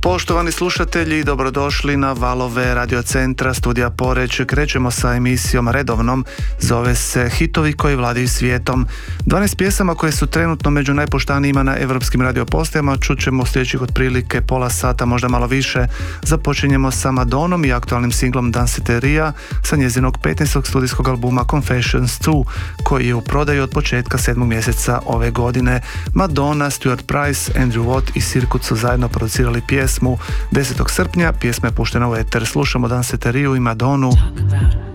Poštovani slušatelji, dobrodošli na valove radiocentra Studija Poreč. Krećemo sa emisijom redovnom, zove se Hitovi koji vladaju svijetom. 12 pjesama koje su trenutno među najpuštanijima na evropskim radiopostajama čućemo u sljedećih otprilike pola sata, možda malo više. Započinjemo sa Madonom i aktualnim singlom Danceteria sa njezinog 15. studijskog albuma Confessions 2, koji je u prodaju od početka 7. mjeseca ove godine. Madonna, Stuart Price, Andrew Watt i Circuit su zajedno producirali pjesmu 10. srpnja. Pjesma je puštena u eter. Slušamo Danceteriu i Madonu.